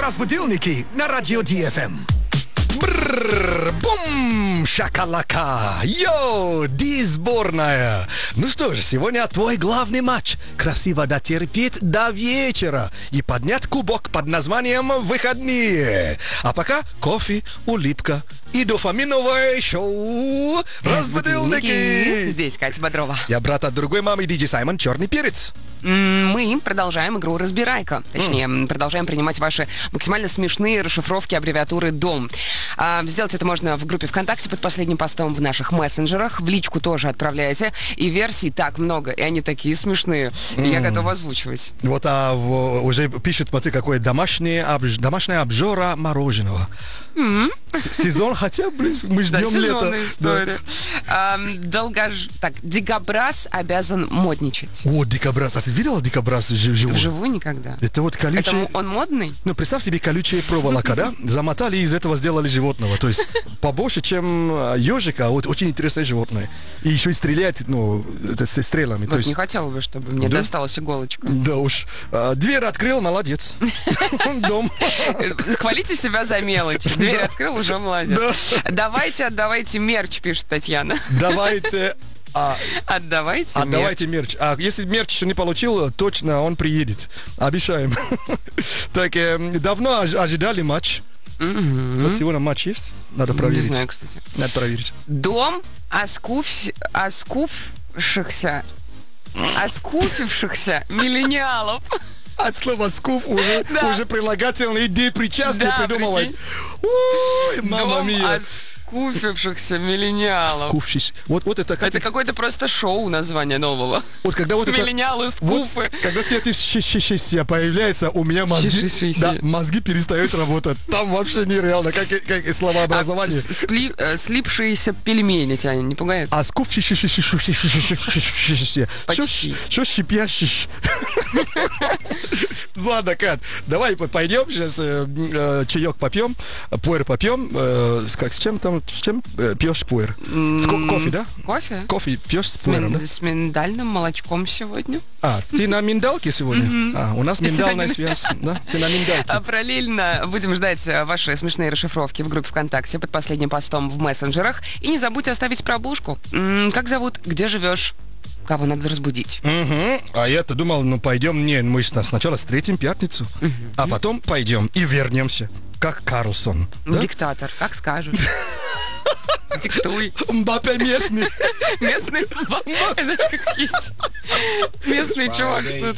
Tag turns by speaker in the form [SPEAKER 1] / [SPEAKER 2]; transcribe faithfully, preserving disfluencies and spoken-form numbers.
[SPEAKER 1] Разбудилники на радио Ди Эф Эм.
[SPEAKER 2] Бррр, бум, шакалака, йоу, Ди сборная. Ну что же, сегодня твой главный матч. Красиво дотерпеть до вечера и поднять кубок под названием «Выходные». А пока кофе, улыбка и дофаминовое шоу «Разбудилники».
[SPEAKER 3] Здесь Катя Бодрова.
[SPEAKER 2] Я брат от другой мамы, Диджей Саймон, черный перец.
[SPEAKER 3] Мы продолжаем игру «Разбирайка». Точнее, mm. продолжаем принимать ваши максимально смешные расшифровки аббревиатуры «Дом». А, сделать это можно в группе ВКонтакте под последним постом, в наших мессенджерах. В личку тоже отправляйте. И версий так много, и они такие смешные. Mm. И я готова озвучивать.
[SPEAKER 2] Вот а, в, уже пишут, смотри, какое домашнее, обж... домашняя обжора мороженого.
[SPEAKER 3] Mm-hmm.
[SPEAKER 2] Сезон, хотя, блин, мы ждем
[SPEAKER 3] да,
[SPEAKER 2] лета.
[SPEAKER 3] сезонная история. Да. А, долгож... Так, дикобраз обязан модничать.
[SPEAKER 2] О, дикобраз. А ты видела дикобраз живой?
[SPEAKER 3] Вживую никогда.
[SPEAKER 2] Это вот колючие...
[SPEAKER 3] Это он модный?
[SPEAKER 2] Ну, представь себе колючая проволока, да? Замотали и из этого сделали животного. То есть побольше, чем ежика, вот очень интересное животное. И еще и стреляет, ну, со стрелами.
[SPEAKER 3] Вот не хотела бы, чтобы мне досталась иголочка.
[SPEAKER 2] Да уж. Дверь открыл, молодец. Дом.
[SPEAKER 3] Хвалите себя за мелочь. Дверь открыл, уже молодец. Давайте, отдавайте мерч, пишет Татьяна.
[SPEAKER 2] Давайте... А,
[SPEAKER 3] отдавайте
[SPEAKER 2] отдавайте
[SPEAKER 3] мерч.
[SPEAKER 2] мерч. А если мерч еще не получил, точно он приедет. Обещаем. Так, э, давно ожидали матч.
[SPEAKER 3] Mm-hmm.
[SPEAKER 2] Вот сегодня матч есть? Надо проверить.
[SPEAKER 3] Не знаю, кстати.
[SPEAKER 2] Надо проверить.
[SPEAKER 3] Дом оскуф... оскуфшихся... оскуфившихся миллениалов.
[SPEAKER 2] От слова «скуф» уже, да. уже прилагательные идеи причастия
[SPEAKER 3] да,
[SPEAKER 2] придумывать. Ой, мама мия.
[SPEAKER 3] Оскуфившихся миллениалов.
[SPEAKER 2] Скуфшись. Вот, вот это, как
[SPEAKER 3] это какое-то просто шоу название нового.
[SPEAKER 2] Вот когда вот
[SPEAKER 3] миллениалы,
[SPEAKER 2] это,
[SPEAKER 3] скуфы.
[SPEAKER 2] Вот, когда свет появляется, у меня мозги, да, мозги перестают работать. Там вообще нереально, как, как словообразование.
[SPEAKER 3] А, сли, э, слипшиеся пельмени тебя не пугает?
[SPEAKER 2] А скуфшись.
[SPEAKER 3] Почти.
[SPEAKER 2] Что щипящий? Ладно, Кат, давай пойдем сейчас э, э, чаек попьем, пуэр попьем. Э, как, с чем там, с чем э, пьешь пуэр? С ко- кофе, да?
[SPEAKER 3] Кофе?
[SPEAKER 2] Кофе пьешь с,
[SPEAKER 3] с
[SPEAKER 2] пуэром,
[SPEAKER 3] мин-
[SPEAKER 2] да?
[SPEAKER 3] С миндальным молочком сегодня.
[SPEAKER 2] А, ты на миндалке сегодня? Mm-hmm. А, у нас миндальная связь, да? Ты на миндалке.
[SPEAKER 3] А параллельно будем ждать ваши смешные расшифровки в группе ВКонтакте под последним постом в мессенджерах. И не забудьте оставить пробушку. М-м, как зовут? Где живешь? Кого надо разбудить?
[SPEAKER 2] Угу. А я-то думал, ну пойдем, не, мы сначала встретим пятницу, угу. а потом пойдем и вернемся, как Карлсон. Да?
[SPEAKER 3] Диктатор, как скажешь. Диктуй.
[SPEAKER 2] Мбаппе местный.
[SPEAKER 3] Местный Мбаппе. Это как есть местный чувак с